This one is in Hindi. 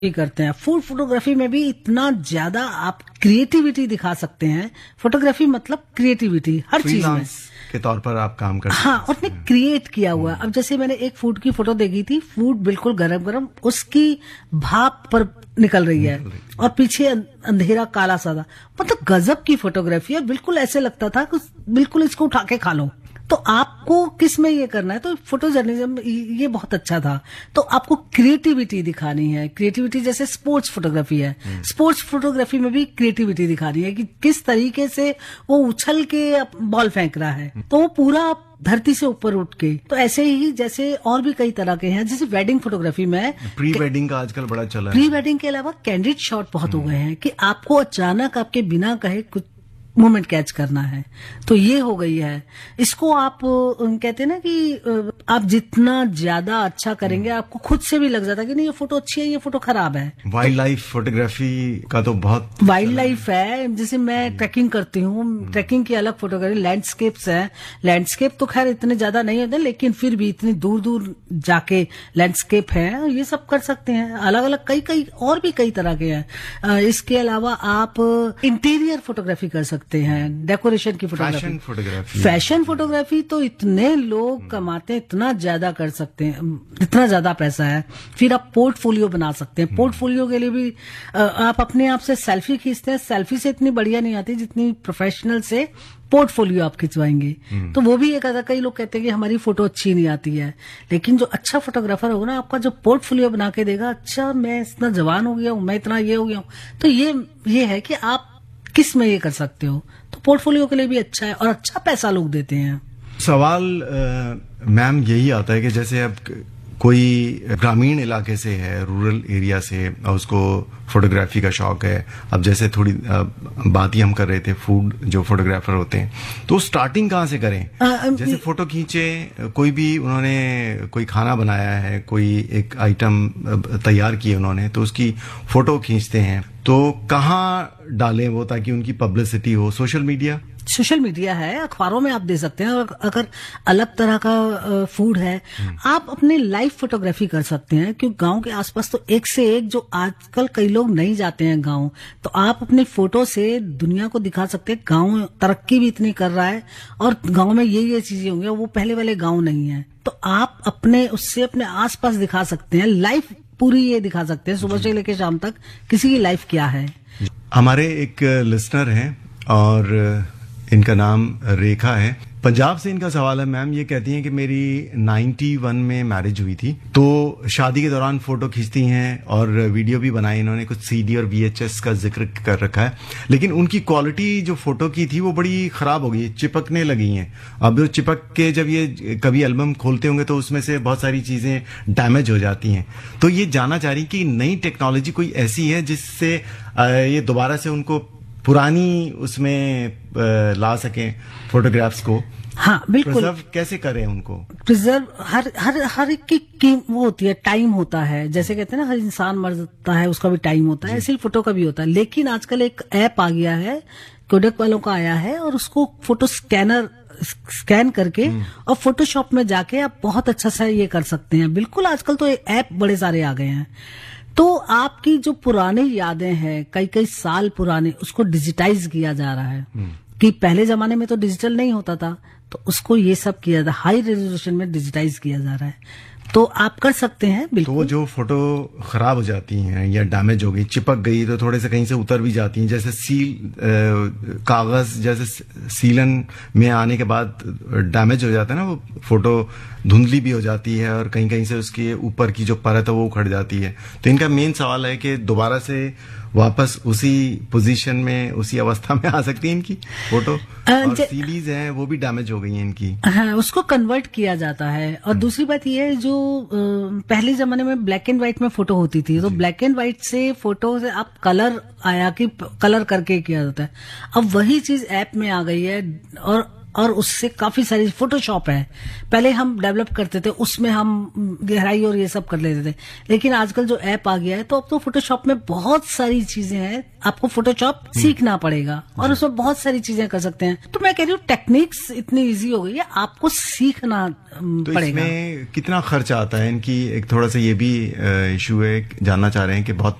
भी करते हैं। फूड फोटोग्राफी में भी इतना ज्यादा आप क्रिएटिविटी दिखा सकते हैं। फोटोग्राफी मतलब क्रिएटिविटी हर चीज में के तौर पर आप काम कर सकते हाँ, और उसने क्रिएट किया हुआ। अब जैसे मैंने एक फूड की फोटो देखी थी, फूड बिल्कुल गरम गरम उसकी भाप पर निकल रही है और पीछे अंधेरा काला सादा, मतलब गजब की फोटोग्राफी है। बिल्कुल ऐसे लगता था कि बिल्कुल इसको उठा के खा लो। तो आपको किस में ये करना है, तो फोटो जर्नलिज्म ये बहुत अच्छा था। तो आपको क्रिएटिविटी दिखानी है। क्रिएटिविटी जैसे स्पोर्ट्स फोटोग्राफी है, स्पोर्ट्स फोटोग्राफी में भी क्रिएटिविटी दिखानी है कि किस तरीके से वो उछल के बॉल फेंक रहा है, तो वो पूरा धरती से ऊपर उठ के। तो ऐसे ही जैसे और भी कई तरह के हैं, जैसे वेडिंग फोटोग्राफी में प्री वेडिंग का आजकल बड़ा चला है। प्री वेडिंग के अलावा कैंडिड शॉट बहुत हो गए हैं कि आपको अचानक आपके बिना कहे कुछ मोमेंट कैच करना है, तो ये हो गई है। इसको आप कहते हैं ना कि आप जितना ज्यादा अच्छा करेंगे आपको खुद से भी लग जाता है कि नहीं ये फोटो अच्छी है, ये फोटो खराब है। वाइल्ड लाइफ फोटोग्राफी का तो बहुत वाइल्ड लाइफ है। जैसे मैं ट्रैकिंग करती हूँ, ट्रैकिंग की अलग फोटोग्राफी। लैंडस्केप्स है, लैंडस्केप तो खैर इतने ज्यादा नहीं होते, लेकिन फिर भी इतनी दूर दूर जाके लैंडस्केप है, ये सब कर सकते हैं। अलग अलग कई और भी कई तरह के हैं। इसके अलावा आप इंटीरियर फोटोग्राफी कर सकते हैं, डेकोरेशन की फोटोग्राफी। फैशन फोटोग्राफी तो इतने लोग कमाते हैं, इतना ज्यादा कर सकते हैं, इतना ज्यादा पैसा है। फिर आप पोर्टफोलियो बना सकते हैं। पोर्टफोलियो के लिए भी आप अपने आप से सेल्फी खींचते हैं, सेल्फी से इतनी बढ़िया नहीं आती जितनी प्रोफेशनल से पोर्टफोलियो आप खिंचवाएंगे। तो वो भी एक अगर कई लोग कहते हैं कि हमारी फोटो अच्छी नहीं आती है, लेकिन जो अच्छा फोटोग्राफर होगा ना, आपका जो पोर्टफोलियो बना के देगा, अच्छा मैं इतना जवान हो गया हूँ, मैं इतना ये हो गया हूँ, तो ये है कि आप किस में ये कर सकते हो। तो पोर्टफोलियो के लिए भी अच्छा है और अच्छा पैसा लोग देते हैं। सवाल मैम यही आता है कि जैसे अब कोई ग्रामीण इलाके से है, रूरल एरिया से, और उसको फोटोग्राफी का शौक है। अब जैसे थोड़ी बात ही हम कर रहे थे फूड जो फोटोग्राफर होते हैं, तो स्टार्टिंग कहाँ से करें? जैसे फोटो खींचे, कोई भी उन्होंने कोई खाना बनाया है, कोई एक आइटम तैयार किए उन्होंने, तो उसकी फोटो खींचते हैं, तो कहाँ डालें वो ताकि उनकी पब्लिसिटी हो? सोशल मीडिया है, अखबारों में आप दे सकते हैं। और अगर अलग तरह का फूड है, आप अपने लाइव फोटोग्राफी कर सकते हैं, क्योंकि गांव के आसपास तो एक से एक, जो आजकल कई लोग नहीं जाते हैं गांव, तो आप अपने फोटो से दुनिया को दिखा सकते हैं गांव तरक्की भी इतनी कर रहा है और गांव में ये चीजें होंगी, वो पहले वाले गांव नहीं है। तो आप उससे अपने आसपास दिखा सकते हैं, लाइफ पूरी ये दिखा सकते हैं, सुबह से लेकर शाम तक किसी की लाइफ क्या है। हमारे एक लिसनर हैं और इनका नाम रेखा है, पंजाब से। इनका सवाल है, मैम ये कहती हैं कि मेरी 91 में मैरिज हुई थी, तो शादी के दौरान फोटो खींचती हैं और वीडियो भी बनाई इन्होंने, कुछ सीडी और VHS का जिक्र कर रखा है, लेकिन उनकी क्वालिटी जो फोटो की थी वो बड़ी खराब हो गई, चिपकने लगी हैं। अब जो चिपक के जब ये कभी एल्बम खोलते होंगे तो उसमें से बहुत सारी चीजें डैमेज हो जाती हैं। तो ये जानना चाह रही कि नई टेक्नोलॉजी कोई ऐसी है जिससे ये दोबारा से उनको पुरानी उसमें ला सकें फोटोग्राफ्स को? हाँ बिल्कुल। प्रिजर्व कैसे करें उनको? प्रिजर्व हर एक की वो होती है, टाइम होता है। जैसे कहते हैं ना, हर इंसान मर जाता है, उसका भी टाइम होता है, ऐसे ही फोटो का भी होता है। लेकिन आजकल एक ऐप आ गया है, कोडक वालों का आया है, और उसको फोटो स्कैन करके और फोटोशॉप में जाके आप बहुत अच्छा सा ये कर सकते हैं। बिल्कुल, आजकल तो ऐप बड़े सारे आ गए हैं। तो आपकी जो पुरानी यादें हैं, कई साल पुराने, उसको डिजिटाइज किया जा रहा है। कि पहले जमाने में तो डिजिटल नहीं होता था, तो उसको ये सब किया जा, हाई रेजोल्यूशन में डिजिटाइज किया जा रहा है। तो आप कर सकते हैं बिल्कुल। तो जो फोटो खराब हो जाती हैं या डैमेज हो गई, चिपक गई, तो थोड़े से कहीं से उतर भी जाती हैं, जैसे कागज जैसे सीलन में आने के बाद डैमेज हो जाता है ना, वो फोटो धुंधली भी हो जाती है और कहीं कहीं से उसके ऊपर की जो परत है वो उखड़ जाती है। तो इनका मेन सवाल है कि दोबारा से वापस उसी पोजीशन में, उसी अवस्था में आ सकती है इनकी फोटो? और सीडीज हैं वो भी डैमेज हो गई हैं इनकी। हाँ, उसको कन्वर्ट किया जाता है। और दूसरी बात ये है, जो पहले जमाने में ब्लैक एंड व्हाइट में फोटो होती थी, तो ब्लैक एंड व्हाइट से फोटो से आप कलर आया कि कलर करके किया जाता है। अब वही चीज ऐप में आ गई है और और उससे काफी सारी फोटोशॉप है, पहले हम डेवलप करते थे, उसमें हम गहराई और ये सब कर लेते थे, लेकिन आजकल जो ऐप आ गया है तो अब तो फोटोशॉप में बहुत सारी चीजें हैं, आपको फोटोशॉप सीखना पड़ेगा और उसमें बहुत सारी चीजें कर सकते हैं। तो मैं कह रही हूँ टेक्निक्स इतनी इजी हो गई है, आपको सीखना तो पड़ेगा। इसमें कितना खर्च आता है? इनकी एक थोड़ा सा ये भी इशू है, जानना चाह रहे हैं कि बहुत